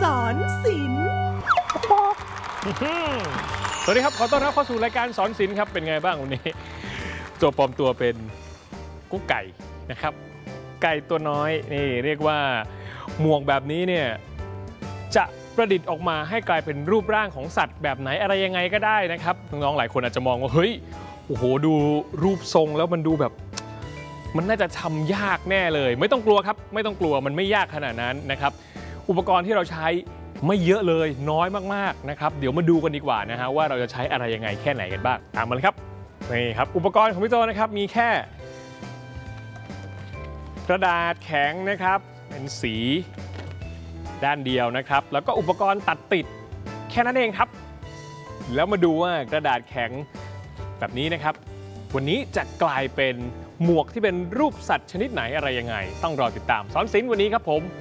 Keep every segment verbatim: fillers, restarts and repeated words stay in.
สอนศิลป์สวัสดีครับขอต้อนรับเข้าสู่รายการสอนศิลป์ครับเป็นไงบ้างวันนี้ตัวปลอมตัวเป็นกุ๊กไก่นะครับไก่ตัวน้อยนี่เรียกว่าหมวกแบบนี้เนี่ยจะประดิษฐ์ออกมาให้กลายเป็นรูปร่างของสัตว์แบบไหนอะไรยังไงก็ได้นะครับน้องๆหลายคนอาจจะมองว่าเฮ้ยโอ้โหดูรูปทรงแล้วมันดูแบบมันน่าจะทำยากแน่เลยไม่ต้องกลัวครับไม่ต้องกลัวมันไม่ยากขนาดนั้นนะครับอุปกรณ์ที่เราใช้ไม่เยอะเลยน้อยมากๆนะครับเดี๋ยวมาดูกันดีกว่านะฮะว่าเราจะใช้อะไรยังไงแค่ไหนกันบ้างตามมาเลยครับนี่ครับอุปกรณ์ของพี่โตนะครับมีแค่กระดาษแข็งนะครับเป็นสีด้านเดียวนะครับแล้วก็อุปกรณ์ตัดติดแค่นั้นเองครับแล้วมาดูว่ากระดาษแข็งแบบนี้นะครับวันนี้จะกลายเป็นหมวกที่เป็นรูปสัตว์ชนิดไหนอะไรยังไงต้องรอติดตามสอนศิลป์วันนี้ครับผม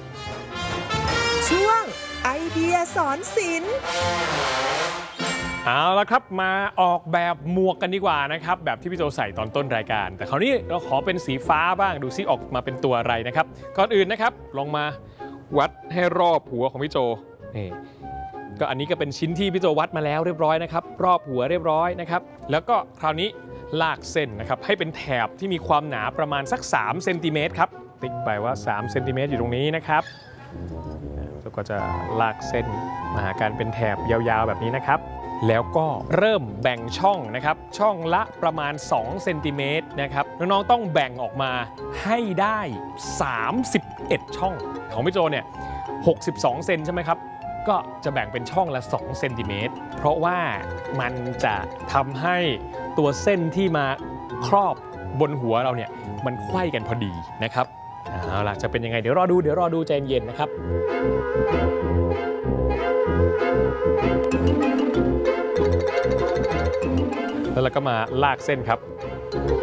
ช่วงไอเดียสอนศิลป์เอาละครับมาออกแบบหมวกกันดีกว่านะครับแบบที่พี่โจใส่ตอนต้นรายการแต่คราวนี้เราขอเป็นสีฟ้าบ้างดูซิออกมาเป็นตัวอะไรนะครับก่อนอื่นนะครับลองมาวัดให้รอบหัวของพี่โจนี่ก็อันนี้ก็เป็นชิ้นที่พี่โจวัดมาแล้วเรียบร้อยนะครับรอบหัวเรียบร้อยนะครับแล้วก็คราวนี้ลากเส้นนะครับให้เป็นแถบที่มีความหนาประมาณสักสามเซนติเมตรครับติ๊กไปว่าสามเซนติเมตรอยู่ตรงนี้นะครับแล้วก็จะลากเส้นมาหาการเป็นแถบยาวๆแบบนี้นะครับแล้วก็เริ่มแบ่งช่องนะครับช่องละประมาณสองเซนติเมตรนะครับน้องๆต้องแบ่งออกมาให้ได้สามสิบเอ็ดช่องของพี่โจเนี่ยหกสิบสองเซนใช่ไหมครับก็จะแบ่งเป็นช่องละสองเซนติเมตรเพราะว่ามันจะทำให้ตัวเส้นที่มาครอบบนหัวเราเนี่ยมันไขว้กันพอดีนะครับเอาล่ะจะเป็นยังไงเดี๋ยวรอดูเดี๋ยวรอดูใจเย็นนะครับแล้วเราก็มาลากเส้นครับ